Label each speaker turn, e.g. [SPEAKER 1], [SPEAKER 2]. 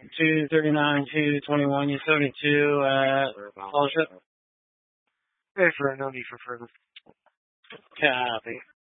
[SPEAKER 1] 239, 221, U72 at Fellowship.
[SPEAKER 2] Okay, for no need for further.
[SPEAKER 1] Copy.